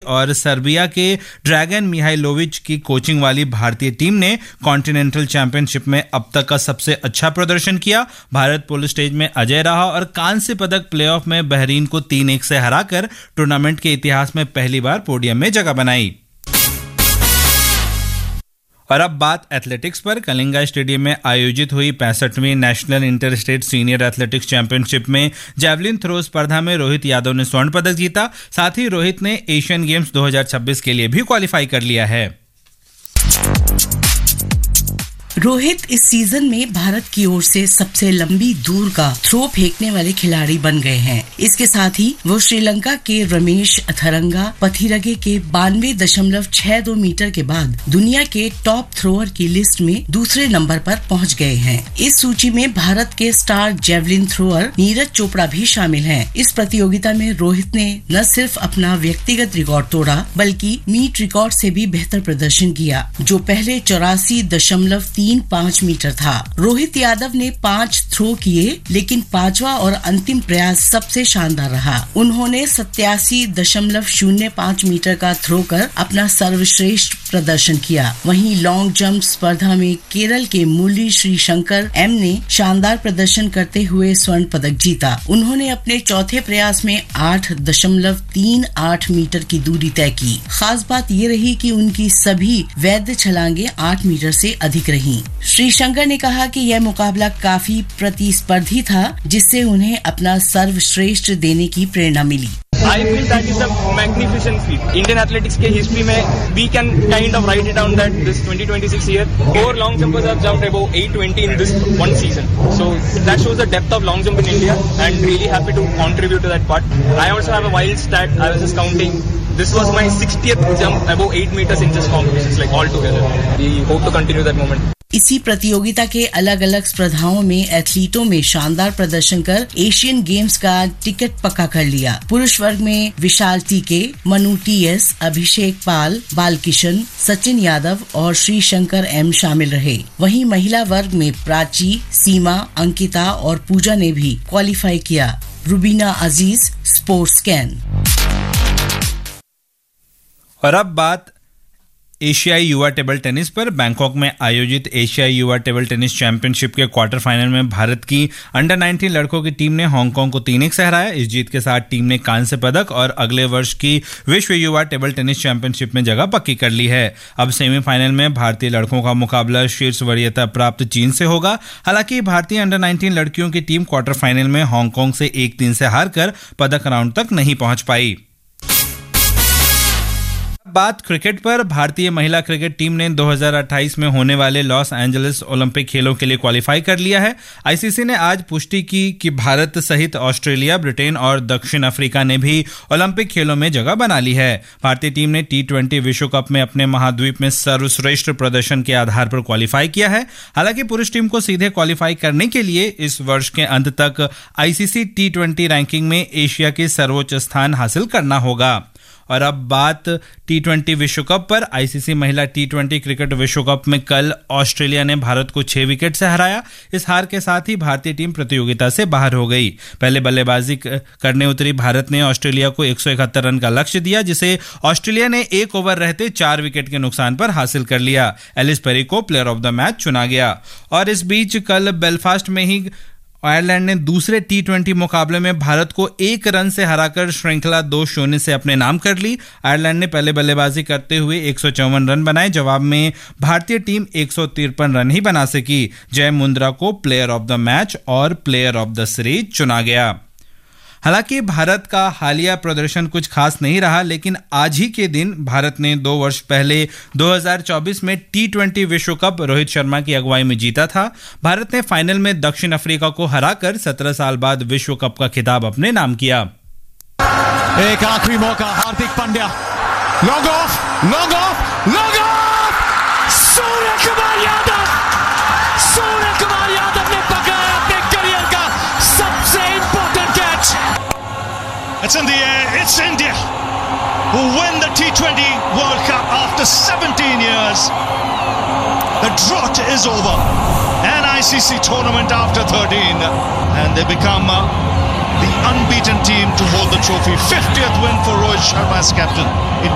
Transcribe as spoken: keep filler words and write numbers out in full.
और सर्बिया के ड्रैगन मिहाइलोविच की कोचिंग वाली भारतीय टीम ने कॉन्टिनेंटल चैंपियनशिप में अब तक का सबसे अच्छा प्रदर्शन किया। भारत पूल स्टेज में अजय रहा और कांस्य पदक प्लेऑफ में बहरीन को तीन एक से हराकर टूर्नामेंट के इतिहास में पहली बार पोडियम में जगह बनाई। और अब बात एथलेटिक्स पर। कलिंगा स्टेडियम में आयोजित हुई पैंसठवीं national inter state senior athletics championship में जैवलिन थ्रो स्पर्धा में रोहित यादव ने स्वर्ण पदक जीता। साथ ही रोहित ने एशियन गेम्स दो हज़ार छब्बीस के लिए भी क्वालिफाई कर लिया है। रोहित इस सीजन में भारत की ओर से सबसे लंबी दूर का थ्रो फेंकने वाले खिलाड़ी बन गए हैं। इसके साथ ही वो श्रीलंका के रमेश अथरंगा पथिरगे के बानवे दशमलव छह दो मीटर के बाद दुनिया के टॉप थ्रोअर की लिस्ट में दूसरे नंबर पर पहुंच गए हैं। इस सूची में भारत के star javelin thrower Neeraj Chopra भी शामिल हैं। इस प्रतियोगिता में रोहित ने न सिर्फ अपना व्यक्तिगत रिकॉर्ड तोड़ा बल्कि मीट रिकॉर्ड से भी बेहतर प्रदर्शन किया, जो पहले चौरासी दशमलव तीन पाँच मीटर था। रोहित यादव ने पांच थ्रो किए, लेकिन पांचवा और अंतिम प्रयास सबसे शानदार रहा। उन्होंने सत्यासी दशमलव शून्य पाँच मीटर का थ्रो कर अपना सर्वश्रेष्ठ प्रदर्शन किया। वहीं लॉन्ग जंप स्पर्धा में केरल के मुरली श्रीशंकर एम ने शानदार प्रदर्शन करते हुए स्वर्ण पदक जीता। उन्होंने अपने चौथे प्रयास में आठ दशमलव तीन आठ मीटर की दूरी तय की। खास बात ये रही कि उनकी सभी वैध छलांगे आठ मीटर से अधिक रहीं। श्रीशंकर ने कहा कि यह मुकाबला काफी प्रतिस्पर्धी था, जिससे उन्हें अपना सर्वश्रेष्ठ देने की प्रेरणा मिली। I feel that is a magnificent feat. Indian athletics के history में we can kind of write it down that this twenty twenty-six year, four long jumpers have jumped above eight twenty in this one season. So that shows the depth of long jump in India, and really happy to contribute to that part. I also have a wild stat. I was just counting. This was my sixtieth jump above eight meters in just competitions, like all together. We hope to continue that moment. इसी प्रतियोगिता के अलग अलग स्पर्धाओं में एथलीटों में शानदार प्रदर्शन कर एशियन गेम्स का टिकट पक्का कर लिया। पुरुष वर्ग में विशाल टीके, मनु टीएस, अभिषेक पाल, बालकिशन, सचिन यादव और श्रीशंकर एम शामिल रहे। वहीं महिला वर्ग में प्राची, सीमा, अंकिता और पूजा ने भी क्वालिफाई किया। रुबीना अजीज, स्पोर्ट्स कैन। और अब बात एशियाई युवा टेबल टेनिस पर। बैंकॉक में आयोजित एशियाई युवा टेबल टेनिस चैंपियनशिप के क्वार्टर फाइनल में भारत की अंडर नाइनटीन लड़कों की टीम ने हांगकांग को तीन एक से हराया। इस जीत के साथ टीम ने कांस्य पदक और अगले वर्ष की विश्व युवा टेबल टेनिस चैंपियनशिप में जगह पक्की कर ली है। अब सेमीफाइनल में भारतीय लड़कों का मुकाबला शीर्ष वरीयता प्राप्त चीन से होगा। हालांकि भारतीय अंडर नाइनटीन लड़कियों की टीम क्वार्टर फाइनल में हांगकांग से एक तीन से हारकर पदक राउंड तक नहीं पहुंच पाई। बात क्रिकेट पर। भारतीय महिला क्रिकेट टीम ने दो हज़ार अट्ठाईस में होने वाले लॉस एंजलिस ओलंपिक खेलों के लिए क्वालिफाई कर लिया है। आईसीसी ने आज पुष्टि की कि भारत सहित ऑस्ट्रेलिया, ब्रिटेन और दक्षिण अफ्रीका ने भी ओलंपिक खेलों में जगह बना ली है। भारतीय टीम ने टी ट्वेंटी विश्व कप में अपने महाद्वीप में सर्वश्रेष्ठ प्रदर्शन के आधार पर क्वालिफाई किया है। हालांकि पुरुष टीम को सीधे क्वालिफाई करने के लिए इस वर्ष के अंत तक आईसीसी टी ट्वेंटी रैंकिंग में एशिया के सर्वोच्च स्थान हासिल करना होगा। और अब बात टी ट्वेंटी विश्व कप पर। आईसीसी महिला टी ट्वेंटी क्रिकेट विश्व कप में कल ऑस्ट्रेलिया ने भारत को छह विकेट से हराया। इस हार के साथ ही भारतीय टीम प्रतियोगिता से बाहर हो गई। पहले बल्लेबाजी करने उतरी भारत ने ऑस्ट्रेलिया को एक सौ इकहत्तर रन का लक्ष्य दिया, जिसे ऑस्ट्रेलिया ने एक ओवर रहते चार विकेट के नुकसान पर हासिल कर लिया। एलिस पेरी को प्लेयर ऑफ द मैच चुना गया। और इस बीच कल बेलफास्ट में ही आयरलैंड ने दूसरे टी ट्वेंटी मुकाबले में भारत को एक रन से हराकर श्रृंखला दो शून्य से अपने नाम कर ली। आयरलैंड ने पहले बल्लेबाजी करते हुए एक सौ चौवन रन बनाए। जवाब में भारतीय टीम एक सौ तिरपन रन ही बना सकी। जय मुंद्रा को प्लेयर ऑफ द मैच और प्लेयर ऑफ द सीरीज चुना गया। हालांकि भारत का हालिया प्रदर्शन कुछ खास नहीं रहा, लेकिन आज ही के दिन भारत ने दो वर्ष पहले दो हज़ार चौबीस में टी ट्वेंटी विश्व कप रोहित शर्मा की अगुवाई में जीता था। भारत ने फाइनल में दक्षिण अफ्रीका को हराकर सत्रह साल बाद विश्व कप का खिताब अपने नाम किया। एक आखिरी मौका, Hardik Pandya, long off, long off, long off, Surya Kumar Yadav, Surya Kumar Yadav ने पकड़ा अपने करियर का सबसे important catch. It's in the air, it's India who win the T twenty World Cup after seventeen years. The drought is over. An I C C tournament after thirteen, and they become uh, the unbeaten team to hold the trophy. fiftieth win for Rohit Sharma as captain. It